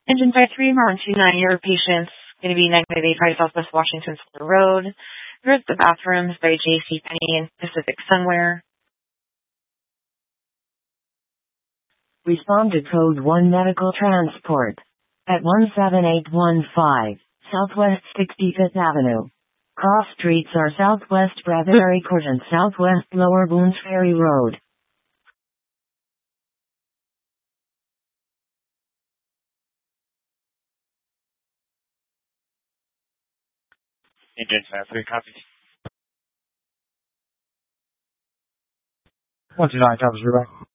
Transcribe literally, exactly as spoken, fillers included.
Engine five three, Martin two nine, your patient's going to be nine five eight five Southwest Washington Square Road. Here's the bathrooms by J C Penney and Pacific Sunwear. Respond to code one medical transport at one seven eight one five Southwest sixty-fifth Avenue. Cross streets are Southwest Bradbury Court and Southwest Lower Boones Ferry Road. Engine five three, copy. one two nine, copies, Rebecca.